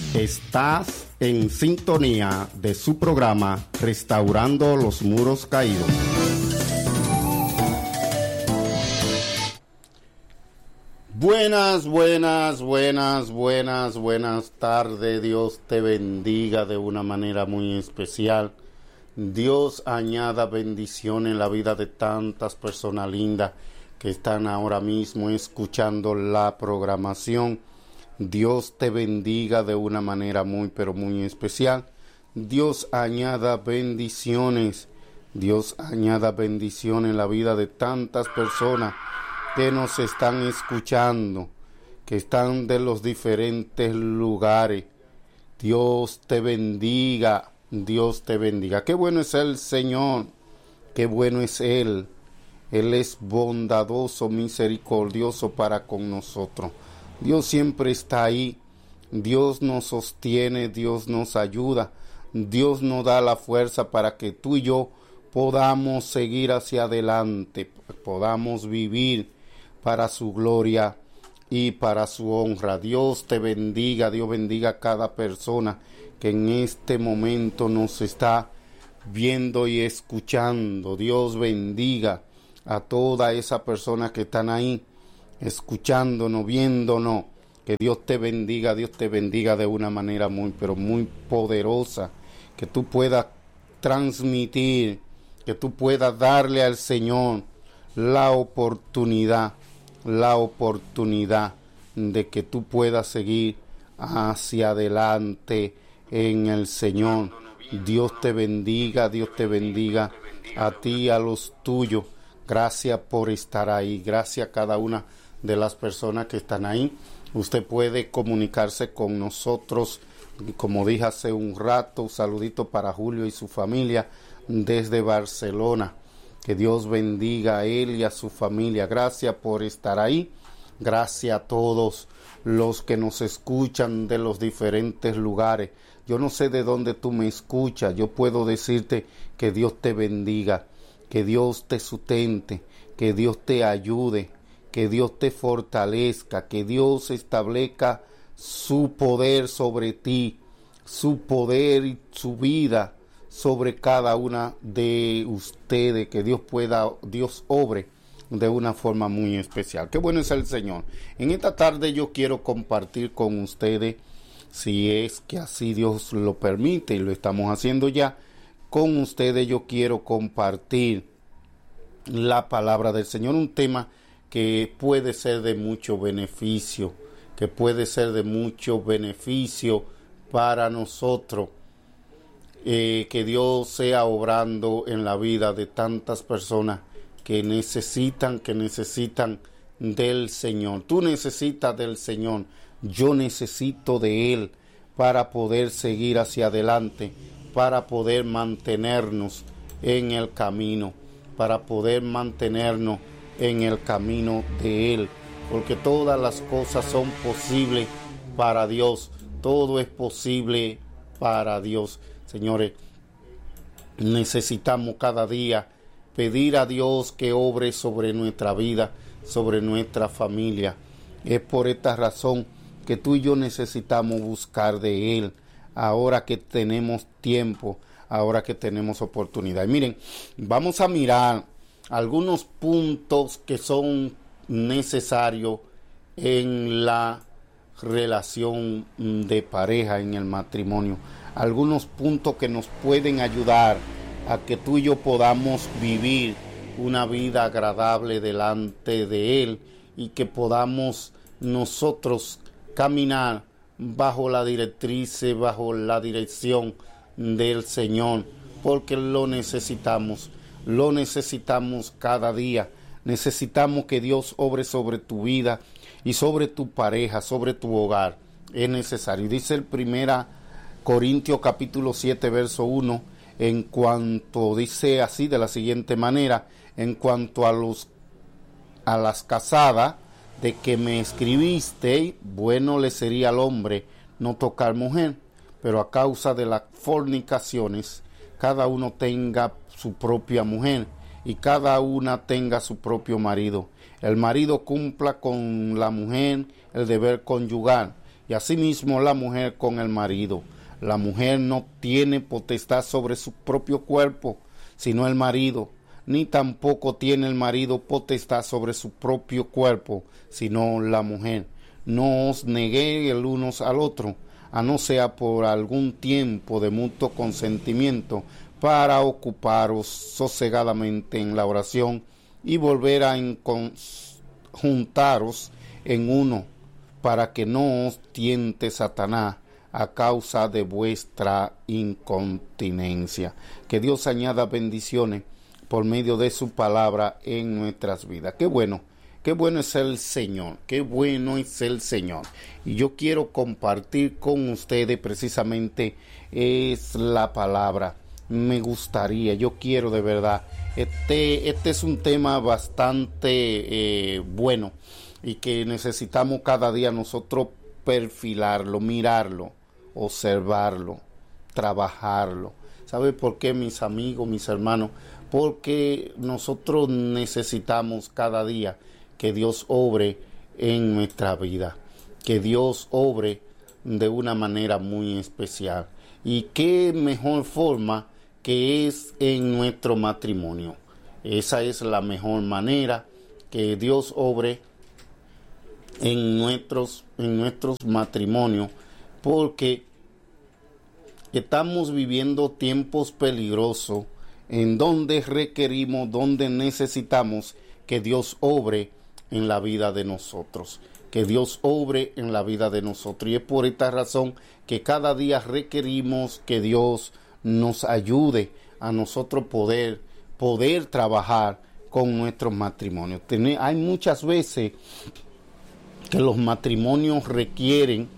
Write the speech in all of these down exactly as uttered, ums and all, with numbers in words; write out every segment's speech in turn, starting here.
Estás en sintonía de su programa Restaurando los Muros Caídos. Buenas, buenas, buenas, buenas, buenas tardes. Dios te bendiga de una manera muy especial. Dios añada bendición en la vida de tantas personas lindas que están ahora mismo escuchando la programación. Dios te bendiga de una manera muy, pero muy especial. Dios añada bendiciones. Dios añada bendición en la vida de tantas personas que nos están escuchando, que están de los diferentes lugares. Dios te bendiga. Dios te bendiga. Qué bueno es el Señor. Qué bueno es Él. Él es bondadoso, misericordioso para con nosotros. Dios siempre está ahí, Dios nos sostiene, Dios nos ayuda, Dios nos da la fuerza para que tú y yo podamos seguir hacia adelante, podamos vivir para su gloria y para su honra. Dios te bendiga, Dios bendiga a cada persona que en este momento nos está viendo y escuchando. Dios bendiga a toda esa persona que están ahí, escuchándonos, viéndonos. Que Dios te bendiga, Dios te bendiga de una manera muy, pero muy poderosa. Que tú puedas transmitir, que tú puedas darle al Señor la oportunidad, la oportunidad de que tú puedas seguir hacia adelante en el Señor. Dios te bendiga, Dios te bendiga a ti y a los tuyos. Gracias por estar ahí, gracias a cada una de las personas que están ahí. Usted puede comunicarse con nosotros, como dije hace un rato. Un saludito para Julio y su familia desde Barcelona. Que Dios bendiga a él y a su familia. Gracias por estar ahí. Gracias a todos los que nos escuchan de los diferentes lugares. Yo no sé de dónde tú me escuchas. Yo puedo decirte que Dios te bendiga, que Dios te sustente, que Dios te ayude, que Dios te fortalezca, que Dios establezca su poder sobre ti, su poder y su vida sobre cada una de ustedes, que Dios pueda, Dios obre de una forma muy especial. Qué bueno es el Señor. En esta tarde yo quiero compartir con ustedes, si es que así Dios lo permite y lo estamos haciendo ya, con ustedes yo quiero compartir la palabra del Señor, un tema que puede ser de mucho beneficio, que puede ser de mucho beneficio para nosotros. Eh, que Dios sea obrando en la vida de tantas personas que necesitan, que necesitan del Señor. Tú necesitas del Señor, yo necesito de Él para poder seguir hacia adelante, para poder mantenernos en el camino, para poder mantenernos en el camino de Él, porque todas las cosas son posibles para Dios, todo es posible para Dios. Señores, necesitamos cada día pedir a Dios que obre sobre nuestra vida, sobre nuestra familia. Es por esta razón que tú y yo necesitamos buscar de Él, ahora que tenemos tiempo, ahora que tenemos oportunidad. Y miren, vamos a mirar algunos puntos que son necesarios en la relación de pareja, en el matrimonio. Algunos puntos que nos pueden ayudar a que tú y yo podamos vivir una vida agradable delante de Él y que podamos nosotros caminar bajo la directriz, bajo la dirección del Señor, porque lo necesitamos, lo necesitamos cada día. Necesitamos que Dios obre sobre tu vida y sobre tu pareja, sobre tu hogar. Es necesario. Dice el primera Corintios capítulo siete, verso uno, en cuanto, dice así de la siguiente manera: en cuanto a los a las casadas de que me escribiste, bueno le sería al hombre no tocar mujer, pero a causa de las fornicaciones, cada uno tenga su propia mujer y cada una tenga su propio marido. El marido cumpla con la mujer el deber conyugal y asimismo la mujer con el marido. La mujer no tiene potestad sobre su propio cuerpo, sino el marido, ni tampoco tiene el marido potestad sobre su propio cuerpo, sino la mujer. No os neguéis el unos al otro, a no sea por algún tiempo de mutuo consentimiento, para ocuparos sosegadamente en la oración y volver a juntaros en uno, para que no os tiente Satanás a causa de vuestra incontinencia. Que Dios añada bendiciones por medio de su palabra en nuestras vidas. Qué bueno, qué bueno es el Señor, qué bueno es el Señor. Y yo quiero compartir con ustedes precisamente es la palabra. Me gustaría, yo quiero de verdad, este, este es un tema bastante eh, bueno y que necesitamos cada día nosotros perfilarlo, mirarlo, observarlo, trabajarlo. ¿Sabe por qué, mis amigos, mis hermanos? Porque nosotros necesitamos cada día que Dios obre en nuestra vida, que Dios obre de una manera muy especial. Y qué mejor forma que es en nuestro matrimonio. Esa es la mejor manera que Dios obre en nuestros, en nuestros matrimonios, porque estamos viviendo tiempos peligrosos en donde requerimos, donde necesitamos que Dios obre en la vida de nosotros, que Dios obre en la vida de nosotros. Y es por esta razón que cada día requerimos que Dios nos ayude a nosotros poder, poder trabajar con nuestros matrimonios. Hay muchas veces que los matrimonios requieren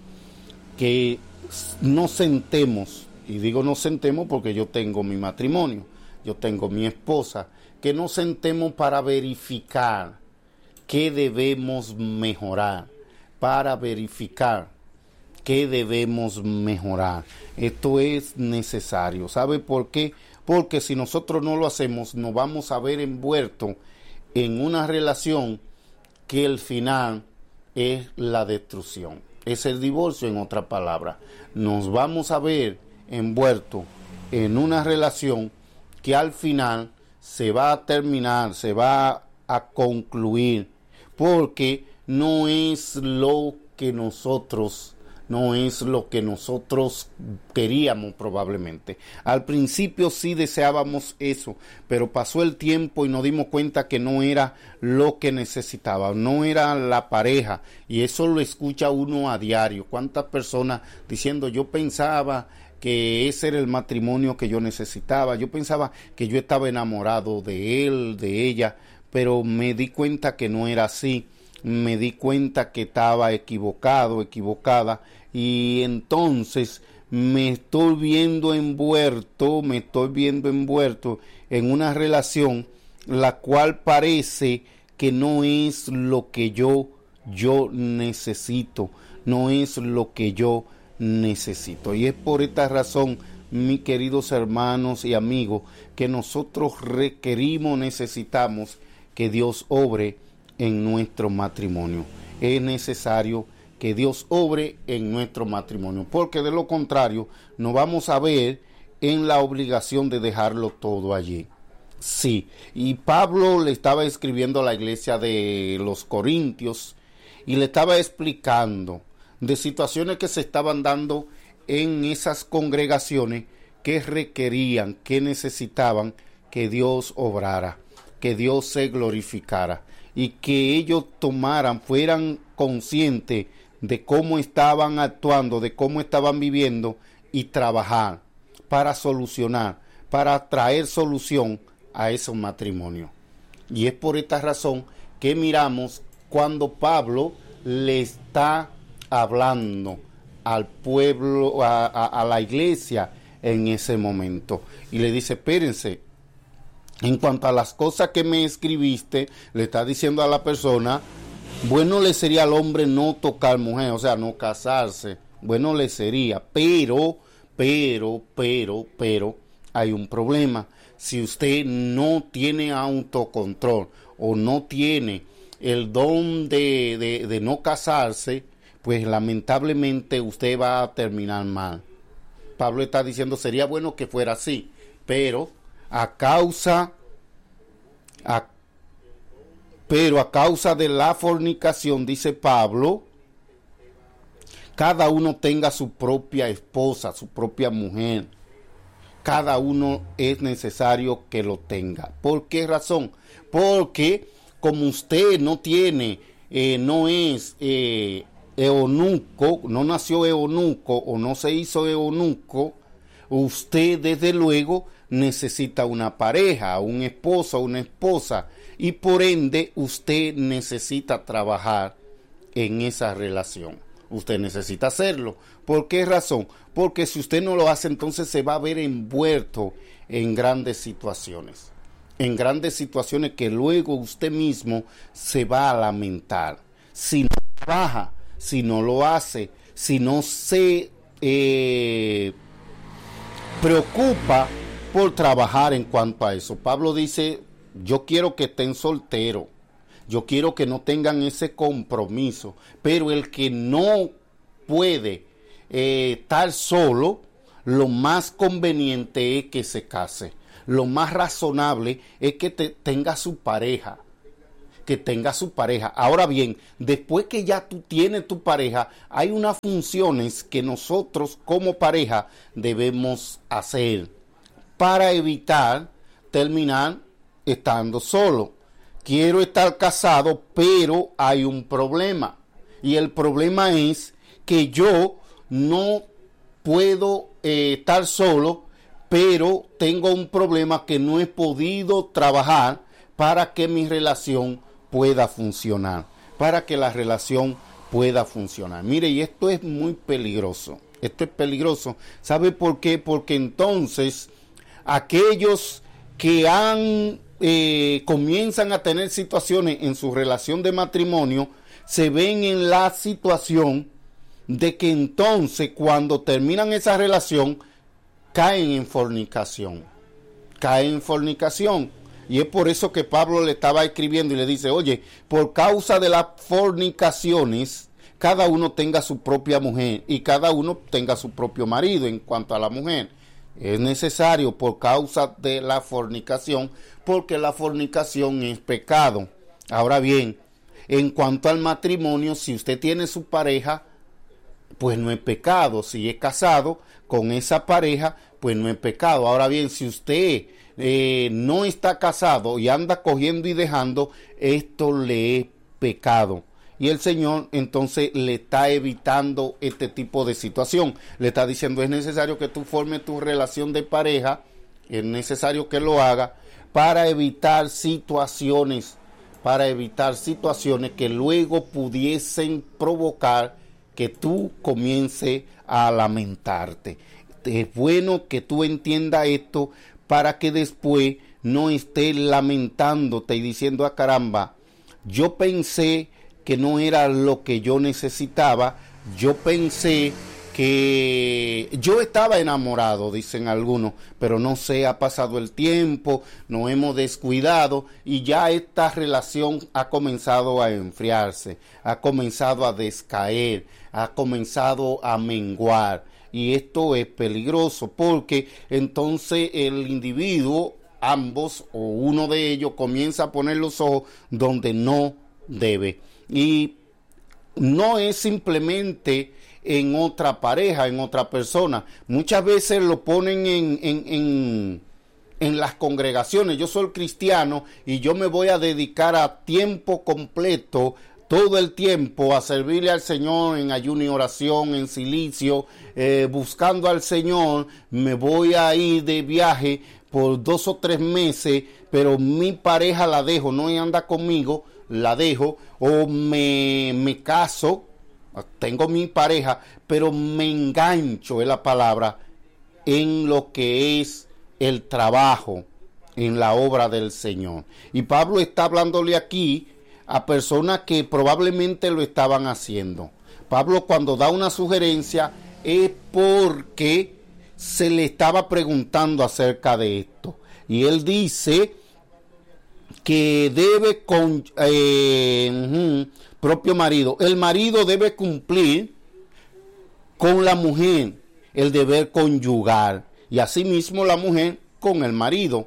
que nos sentemos, y digo nos sentemos porque yo tengo mi matrimonio, yo tengo mi esposa, que nos sentemos para verificar qué debemos mejorar, para verificar qué debemos mejorar. Esto es necesario. ¿Sabe por qué? Porque si nosotros no lo hacemos, nos vamos a ver envueltos en una relación que el final es la destrucción. Es el divorcio, en otra palabra. Nos vamos a ver envueltos en una relación que al final se va a terminar, se va a concluir, porque no es lo que nosotros no es lo que nosotros queríamos probablemente. Al principio sí deseábamos eso, pero pasó el tiempo y nos dimos cuenta que no era lo que necesitaba, no era la pareja, y eso lo escucha uno a diario. ¿Cuántas personas diciendo yo pensaba que ese era el matrimonio que yo necesitaba, yo pensaba que yo estaba enamorado de él, de ella, pero me di cuenta que no era así, me di cuenta que estaba equivocado, equivocada, y entonces me estoy viendo envuelto, me estoy viendo envuelto en una relación la cual parece que no es lo que yo, yo necesito, no es lo que yo necesito. Y es por esta razón, mis queridos hermanos y amigos, que nosotros requerimos, necesitamos que Dios obre en nuestro matrimonio. Es necesario que Dios obre en nuestro matrimonio, porque de lo contrario nos vamos a ver en la obligación de dejarlo todo allí. Sí, y Pablo le estaba escribiendo a la iglesia de los Corintios y le estaba explicando de situaciones que se estaban dando en esas congregaciones que requerían, que necesitaban que Dios obrara, que Dios se glorificara y que ellos tomaran, fueran conscientes de cómo estaban actuando, de cómo estaban viviendo y trabajar para solucionar, para traer solución a esos matrimonios. Y es por esta razón que miramos cuando Pablo le está hablando al pueblo, a, a, a la iglesia en ese momento. Y le dice, espérense, en cuanto a las cosas que me escribiste, le está diciendo a la persona, bueno le sería al hombre no tocar mujer, o sea, no casarse, bueno le sería, pero, pero, pero, pero, hay un problema. Si usted no tiene autocontrol o no tiene el don de, de, de no casarse, pues lamentablemente usted va a terminar mal. Pablo está diciendo, sería bueno que fuera así, pero a causa, a, pero a causa de la fornicación, dice Pablo, cada uno tenga su propia esposa, su propia mujer. Cada uno es necesario que lo tenga. ¿Por qué razón? Porque como usted no tiene, eh, no es eh, eunuco, no nació eunuco o no se hizo eunuco, usted desde luego necesita una pareja, un esposo, una esposa, y por ende usted necesita trabajar en esa relación. Usted necesita hacerlo. ¿Por qué razón? Porque si usted no lo hace, entonces se va a ver envuelto en grandes situaciones. En grandes situaciones que luego usted mismo se va a lamentar. Si no trabaja, si no lo hace, si no se eh, preocupa por trabajar en cuanto a eso. Pablo dice, yo quiero que estén solteros. Yo quiero que no tengan ese compromiso, pero el que no puede eh, estar solo, lo más conveniente es que se case. Lo más razonable es que te, tenga su pareja, que tenga su pareja. Ahora bien, después que ya tú tienes tu pareja, hay unas funciones que nosotros como pareja debemos hacer para evitar terminar estando solo. Quiero estar casado, pero hay un problema. Y el problema es que yo no puedo eh, estar solo, pero tengo un problema que no he podido trabajar para que mi relación pueda funcionar. Para que la relación pueda funcionar. Mire, y esto es muy peligroso. Esto es peligroso. ¿Sabe por qué? Porque entonces aquellos que han Eh, comienzan a tener situaciones en su relación de matrimonio, se ven en la situación de que entonces cuando terminan esa relación caen en fornicación, caen en fornicación. Y es por eso que Pablo le estaba escribiendo y le dice, oye, por causa de las fornicaciones, cada uno tenga su propia mujer y cada uno tenga su propio marido en cuanto a la mujer. Es necesario por causa de la fornicación, porque la fornicación es pecado. Ahora bien, en cuanto al matrimonio, si usted tiene su pareja, pues no es pecado. Si es casado con esa pareja, pues no es pecado. Ahora bien, si usted eh, no está casado y anda cogiendo y dejando, esto le es pecado. Y el Señor entonces le está evitando este tipo de situación. Le está diciendo, es necesario que tú formes tu relación de pareja, es necesario que lo haga para evitar situaciones, para evitar situaciones que luego pudiesen provocar que tú comiences a lamentarte. Es bueno que tú entiendas esto para que después no estés lamentándote y diciendo, ah, caramba, yo pensé que no era lo que yo necesitaba, yo pensé que yo estaba enamorado, dicen algunos, pero no sé, ha pasado el tiempo, nos hemos descuidado y ya esta relación ha comenzado a enfriarse, ha comenzado a descaer, ha comenzado a menguar, y esto es peligroso porque entonces el individuo, ambos o uno de ellos, comienza a poner los ojos donde no debe. Y no es simplemente en otra pareja, en otra persona. Muchas veces lo ponen en, en, en, en las congregaciones. Yo soy cristiano y yo me voy a dedicar a tiempo completo, todo el tiempo, a servirle al Señor en ayuno y oración, en silicio, eh, buscando al Señor. Me voy a ir de viaje por dos o tres meses, pero mi pareja la dejo, no anda conmigo, la dejo, o me, me caso, tengo mi pareja, pero me engancho, es la palabra, en lo que es el trabajo, en la obra del Señor. Y Pablo está hablándole aquí a personas que probablemente lo estaban haciendo. Pablo, cuando da una sugerencia, es porque se le estaba preguntando acerca de esto. Y él dice que debe con, eh, propio marido. El marido debe cumplir con la mujer el deber conyugal y asimismo la mujer con el marido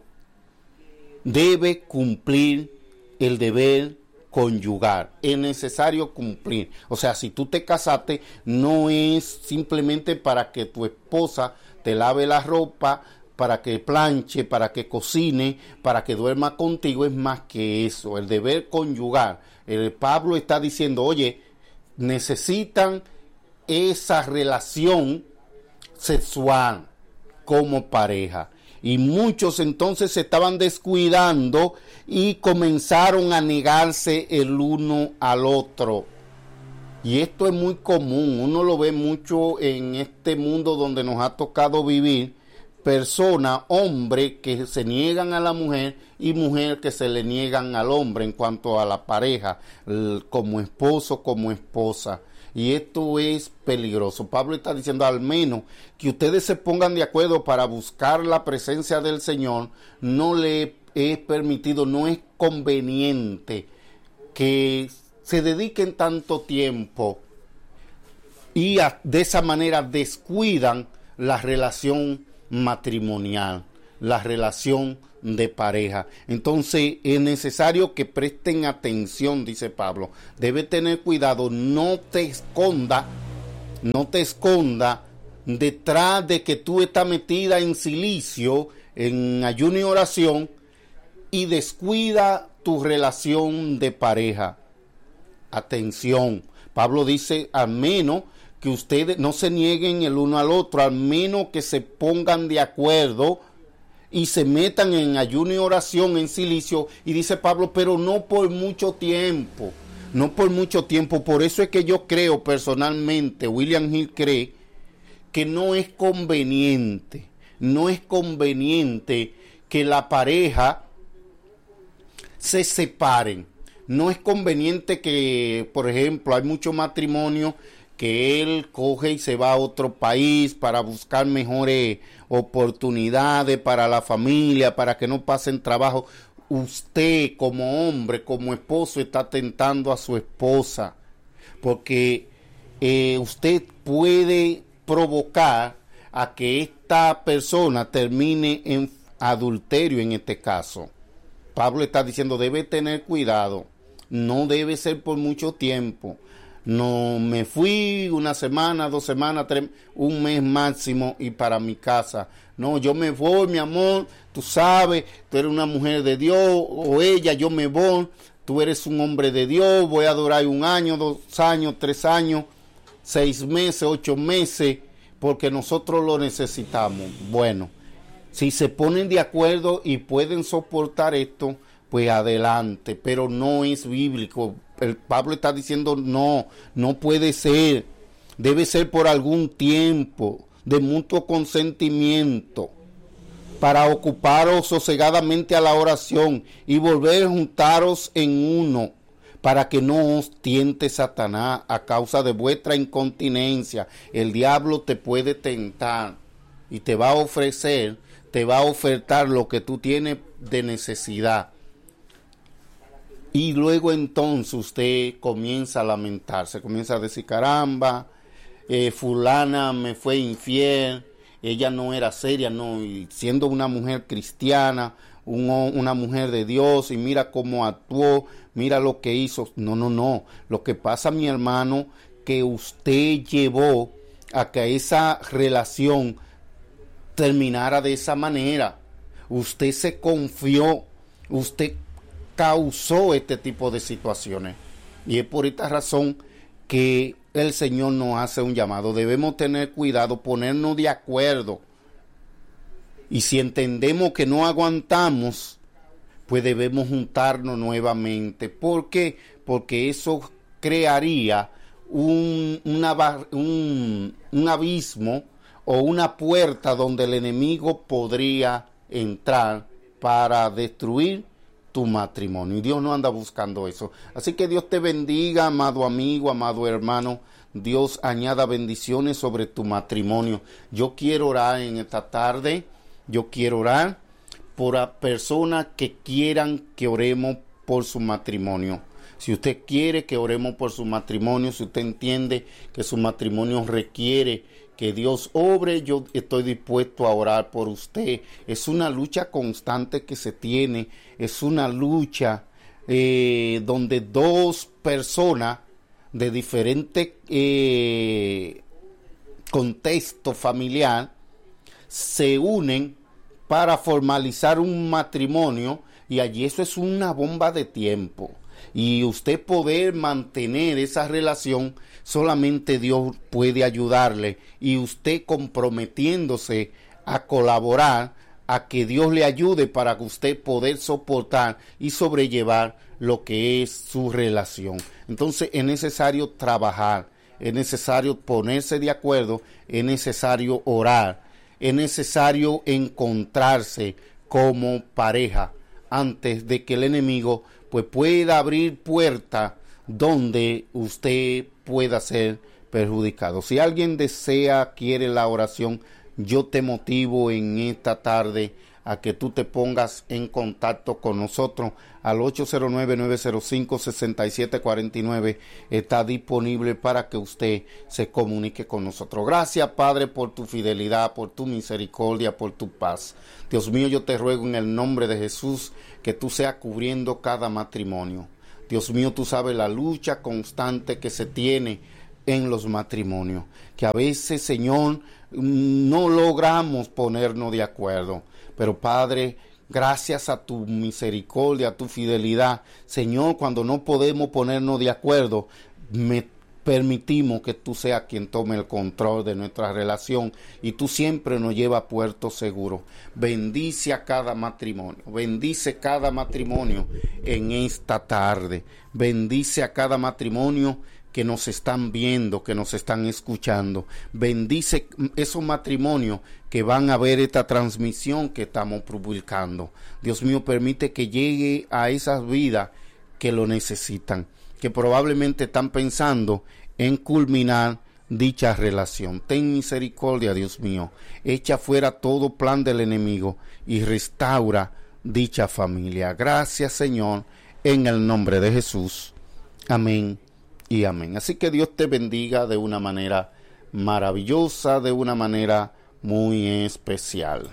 debe cumplir el deber conyugal. Es necesario cumplir. O sea, si tú te casaste, no es simplemente para que tu esposa te lave la ropa, para que planche, para que cocine, para que duerma contigo. Es más que eso, el deber conyugal. El Pablo está diciendo, oye, necesitan esa relación sexual como pareja. Y muchos entonces se estaban descuidando y comenzaron a negarse el uno al otro. Y esto es muy común, uno lo ve mucho en este mundo donde nos ha tocado vivir. Personas, hombres que se niegan a la mujer y mujeres que se le niegan al hombre en cuanto a la pareja, como esposo, como esposa. Y esto es peligroso. Pablo está diciendo, al menos que ustedes se pongan de acuerdo para buscar la presencia del Señor, no le es permitido, no es conveniente que se dediquen tanto tiempo y a, de esa manera descuidan la relación matrimonial, la relación de pareja. Entonces es necesario que presten atención, dice Pablo. Debe tener cuidado, no te esconda, no te esconda detrás de que tú estás metida en silicio, en ayuno y oración, y descuida tu relación de pareja. Atención, Pablo dice, al menos que ustedes no se nieguen el uno al otro, al menos que se pongan de acuerdo y se metan en ayuno y oración, en silicio. Y dice Pablo, pero no por mucho tiempo, no por mucho tiempo. Por eso es que yo creo personalmente, William Hill cree, que no es conveniente, no es conveniente que la pareja se separen. No es conveniente que, por ejemplo, hay muchos matrimonios que él coge y se va a otro país para buscar mejores oportunidades para la familia, para que no pasen trabajo. Usted como hombre, como esposo, está tentando a su esposa, porque eh, usted puede provocar a que esta persona termine en adulterio en este caso. Pablo está diciendo, debe tener cuidado, no debe ser por mucho tiempo. No me fui una semana, dos semanas, tres, un mes máximo y para mi casa. No, yo me voy, mi amor, tú sabes, tú eres una mujer de Dios, o ella, yo me voy, tú eres un hombre de Dios, voy a durar un año, dos años, tres años, seis meses, ocho meses, porque nosotros lo necesitamos. Bueno, si se ponen de acuerdo y pueden soportar esto, pues adelante, pero no es bíblico. El Pablo está diciendo no, no puede ser, debe ser por algún tiempo de mutuo consentimiento para ocuparos sosegadamente a la oración y volver a juntaros en uno, para que no os tiente Satanás a causa de vuestra incontinencia. El diablo te puede tentar y te va a ofrecer, te va a ofertar lo que tú tienes de necesidad. Y luego entonces usted comienza a lamentarse, comienza a decir, caramba, eh, fulana me fue infiel, ella no era seria, no, y siendo una mujer cristiana, un, una mujer de Dios, y mira cómo actuó, mira lo que hizo. No, no, no, lo que pasa, mi hermano, que usted llevó a que esa relación terminara de esa manera. Usted se confió, usted causó este tipo de situaciones, y es por esta razón que el Señor nos hace un llamado. Debemos tener cuidado, ponernos de acuerdo, y si entendemos que no aguantamos, pues debemos juntarnos nuevamente. ¿Por qué? Porque eso crearía un, una, un, un abismo o una puerta donde el enemigo podría entrar para destruir tu matrimonio, y Dios no anda buscando eso. Así que Dios te bendiga, amado amigo, amado hermano. Dios añada bendiciones sobre tu matrimonio. Yo quiero orar en esta tarde, yo quiero orar por personas que quieran que oremos por su matrimonio. Si usted quiere que oremos por su matrimonio, si usted entiende que su matrimonio requiere que Dios obre, yo estoy dispuesto a orar por usted. Es una lucha constante que se tiene, es una lucha eh, donde dos personas de diferente eh, contexto familiar se unen para formalizar un matrimonio, y allí eso es una bomba de tiempo. Y usted poder mantener esa relación, solamente Dios puede ayudarle, y usted comprometiéndose a colaborar, a que Dios le ayude para que usted poder soportar y sobrellevar lo que es su relación. Entonces es necesario trabajar, es necesario ponerse de acuerdo, es necesario orar, es necesario encontrarse como pareja antes de que el enemigo pues pueda abrir puertas donde usted pueda ser perjudicado. Si alguien desea, quiere la oración, yo te motivo en esta tarde a que tú te pongas en contacto con nosotros al ocho cero nueve, nueve cero cinco, seis siete cuatro nueve. Está disponible para que usted se comunique con nosotros. Gracias, Padre, por tu fidelidad, por tu misericordia, por tu paz. Dios mío, yo te ruego en el nombre de Jesús que tú seas cubriendo cada matrimonio. Dios mío, tú sabes la lucha constante que se tiene en los matrimonios, que a veces, Señor, no logramos ponernos de acuerdo. Pero Padre, gracias a tu misericordia, a tu fidelidad, Señor, cuando no podemos ponernos de acuerdo, me permitimos que tú seas quien tome el control de nuestra relación, y tú siempre nos llevas a puerto seguro. Bendice a cada matrimonio, bendice cada matrimonio en esta tarde, bendice a cada matrimonio que nos están viendo, que nos están escuchando. Bendice esos matrimonios que van a ver esta transmisión que estamos publicando. Dios mío, permite que llegue a esas vidas que lo necesitan, que probablemente están pensando en culminar dicha relación. Ten misericordia, Dios mío. Echa fuera todo plan del enemigo y restaura dicha familia. Gracias, Señor, en el nombre de Jesús. Amén y amén. Así que Dios te bendiga de una manera maravillosa, de una manera muy especial.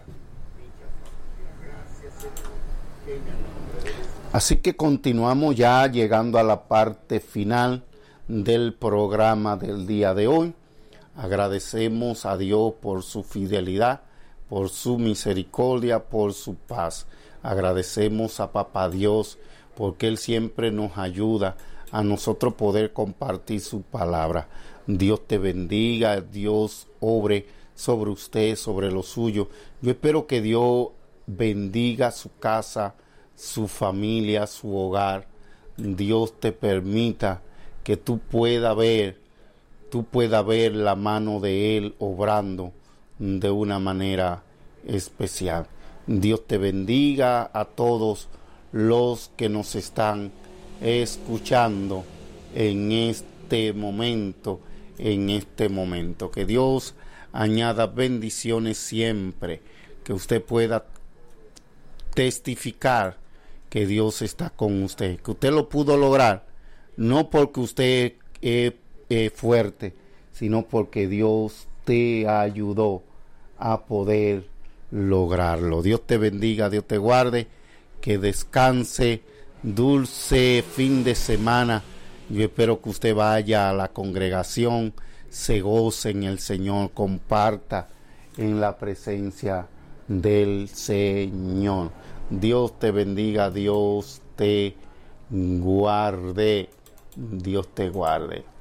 Así que continuamos ya llegando a la parte final del programa del día de hoy. Agradecemos a Dios por su fidelidad, por su misericordia, por su paz. Agradecemos a Papá Dios porque Él siempre nos ayuda a nosotros poder compartir su palabra. Dios te bendiga, Dios obre sobre usted, sobre lo suyo. Yo espero que Dios bendiga su casa, su familia, su hogar. Dios te permita que tú puedas ver, tú puedas ver la mano de Él obrando de una manera especial. Dios te bendiga a todos los que nos están escuchando en este momento, en este momento. Que Dios añada bendiciones siempre, que usted pueda testificar que Dios está con usted, que usted lo pudo lograr, no porque usted es, es fuerte, sino porque Dios te ayudó a poder lograrlo. Dios te bendiga, Dios te guarde, que descanse, dulce fin de semana. Yo espero que usted vaya a la congregación, se goce en el Señor, comparta en la presencia del Señor. Dios te bendiga, Dios te guarde, Dios te guarde.